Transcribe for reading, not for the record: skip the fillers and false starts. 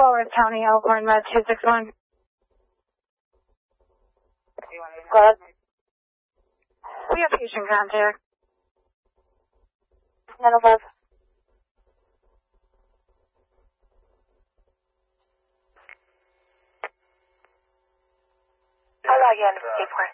Walworth County, Elkhorn, Med 261. Go ahead. We have patient contact. 905. I'll log you in to 4.